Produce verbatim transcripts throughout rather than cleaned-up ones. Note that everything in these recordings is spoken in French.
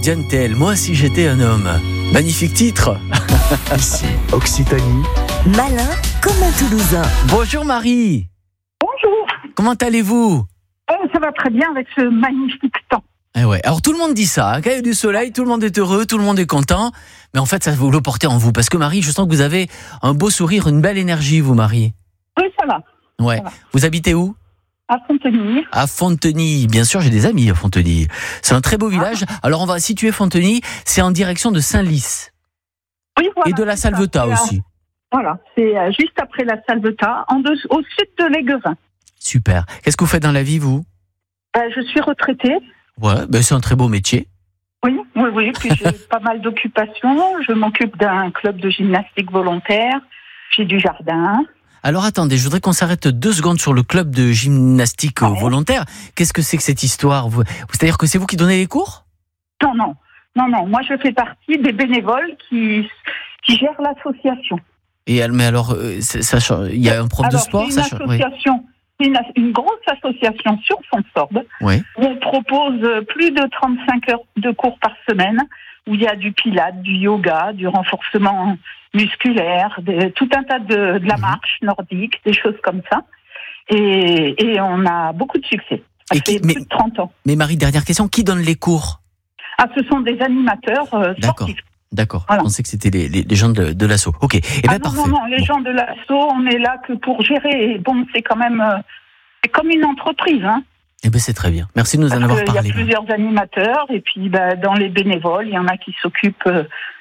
Diane Tell, moi si j'étais un homme. Magnifique titre. Ici, Occitanie. Malin comme un Toulousain. Bonjour Marie. Bonjour. Comment allez-vous? Oh, ça va très bien avec ce magnifique temps. Eh ouais. Alors tout le monde dit ça, hein, quand il y a du soleil, tout le monde est heureux, tout le monde est content. Mais en fait, ça vous le portez en vous. Parce que Marie, je sens que vous avez un beau sourire, une belle énergie, vous Marie. Oui, ça va. Ouais. Ça va. Vous habitez où? À Fontenay. À Fontenay. Bien sûr, j'ai des amis à Fontenay. C'est un très beau village. Alors on va situer Fontenay, c'est en direction de Saint-Lys. Oui, voilà. Et de la c'est ça. Salvetat C'est à- aussi. Voilà, c'est euh, juste après la Salvetat, en dessous, au sud de l'Aiguerin. Super. Qu'est-ce que vous faites dans la vie, vous? Euh, je suis retraitée. Ouais, ben c'est un très beau métier. Oui, oui, oui. Puis j'ai pas mal d'occupations. Je m'occupe d'un club de gymnastique volontaire. J'ai du jardin. Alors attendez, je voudrais qu'on s'arrête deux secondes sur le club de gymnastique Ouais. volontaire. Qu'est-ce que c'est que cette histoire? Vous- C'est-à-dire que c'est vous qui donnez les cours? Non, non, non, non. Moi, je fais partie des bénévoles qui qui gèrent l'association. Et elle- mais alors, euh, c'est- ça, change- il y a un prof de Alors, sport, c'est ça une change- oui. association, c'est une, une grosse association sur Fonsorbe. Oui. Où on propose plus de trente-cinq heures de cours par semaine, où il y a du pilates, du yoga, du renforcement musculaire, des- tout un tas de, de la Mhm. marche nordique, des choses comme ça. Et, et on a beaucoup de succès. Ça Et fait qui- mais- plus de trente ans. Mais Marie, dernière question, qui donne les cours? Ah, ce sont des animateurs euh, D'accord. sportifs. D'accord, Voilà. je pensais que c'était les, les, les gens de, de l'asso. Ok, eh ben Ah non, parfait. non, non, les Bon. gens de l'asso, on est là que pour gérer. Et bon, c'est quand même... euh, c'est comme une entreprise, hein. Eh ben c'est très bien. Merci de nous en Parce avoir qu'il y a parlé. Marie. plusieurs animateurs et puis bah, dans les bénévoles, il y en a qui s'occupent euh,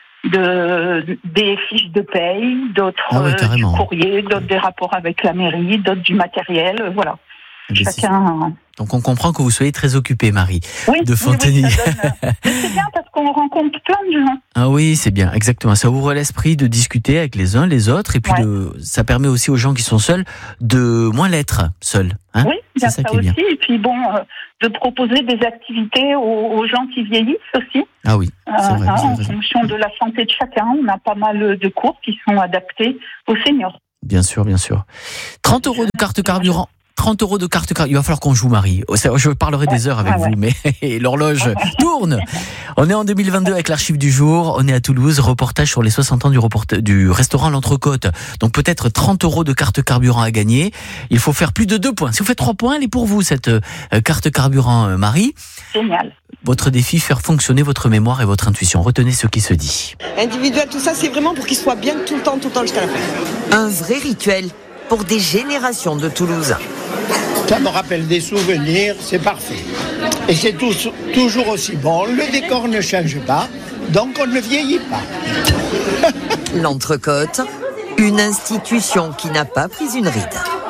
de des fiches de paye, d'autres Ah ouais, euh, du carrément. courrier, d'autres des rapports avec la mairie, d'autres du matériel, euh, voilà. Eh ben, c'est- Chacun. Donc on comprend que vous soyez très occupée, Marie. Oui, de oui, Fontenay. oui, ça donne, euh, mais c'est bien parce qu'on rencontre plein de gens. Ah oui, c'est bien, exactement. Ça ouvre l'esprit de discuter avec les uns, les autres, et puis Ouais. de, ça permet aussi aux gens qui sont seuls de moins l'être seuls. Hein, Oui, il y a c'est ça ça qui est aussi. bien. Et puis bon, euh, de proposer des activités aux, aux gens qui vieillissent aussi. Ah oui, c'est Euh, vrai, hein, vous avez en raison. fonction de la santé de chacun, on a pas mal de cours qui sont adaptés aux seniors. Bien sûr, bien sûr. trente euros de carte carburant. trente euros de carte carburant. Il va falloir qu'on joue, Marie. Je parlerai des heures avec ouais, vous, mais l'horloge tourne. On est en deux mille vingt-deux avec l'archive du jour. On est à Toulouse. Reportage sur les soixante ans du, reporta- du restaurant L'Entrecôte. Donc peut-être trente euros de carte carburant à gagner. Il faut faire plus de deux points. Si vous faites trois points, elle est pour vous, cette euh, carte carburant, euh, Marie. Génial. Votre défi, faire fonctionner votre mémoire et votre intuition. Retenez ce qui se dit. Individuel, tout ça, c'est vraiment pour qu'il soit bien tout le temps, tout le temps jusqu'à la fin. Un vrai rituel pour des générations de Toulousains. Ça me rappelle des souvenirs, c'est parfait. Et c'est tous- toujours aussi bon, le décor ne change pas, donc on ne vieillit pas. L'Entrecôte, une institution qui n'a pas pris une ride.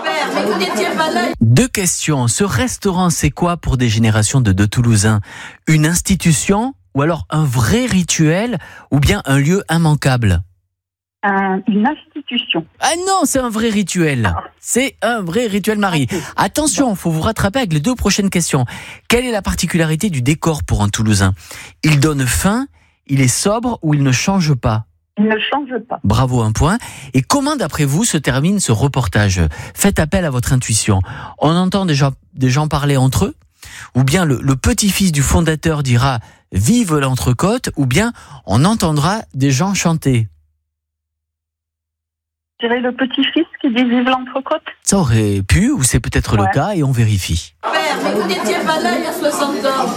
Deux questions. Ce restaurant, c'est quoi pour des générations de, de Toulousains? Une institution ou alors un vrai rituel ou bien un lieu immanquable? Un- une institution. Ah non, c'est un vrai rituel. C'est un vrai rituel, Marie. Attention, faut vous rattraper avec les deux prochaines questions. Quelle est la particularité du décor pour un Toulousain? Il donne faim, il est sobre ou il ne change pas? Il ne change pas. Bravo, un point. Et comment, d'après vous, se termine ce reportage? Faites appel à votre intuition. On entend déjà des gens parler entre eux? Ou bien le, le petit-fils du fondateur dira « Vive l'Entrecôte » ou bien on entendra des gens chanter? Je dirais le petit-fils qui dit vive l'Entrecôte. Ça aurait pu, ou c'est peut-être le Ouais. cas, et on vérifie. Père, mais vous n'étiez pas là il y a soixante ans.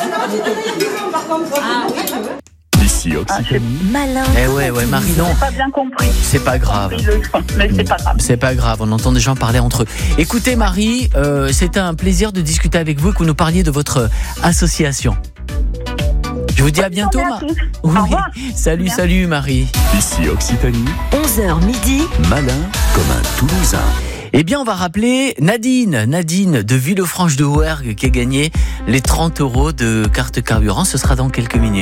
Ah oui. Ici, Occitanie. Malin. Eh ouais, ouais, Marie, non, J'ai pas bien compris. c'est pas grave. Compris le son, mais c'est pas grave. C'est pas grave, on entend des gens parler entre eux. Écoutez, Marie, euh, c'était un plaisir de discuter avec vous et que vous nous parliez de votre association. Je vous dis à bientôt, journée à Marie. tous. Au revoir. Salut, Bien. salut, Marie. Ici, Occitanie. onze heures midi. Malin comme un Toulousain. Eh bien, on va rappeler Nadine, Nadine de Villefranche de Rouergue qui a gagné les trente euros de carte carburant. Ce sera dans quelques minutes.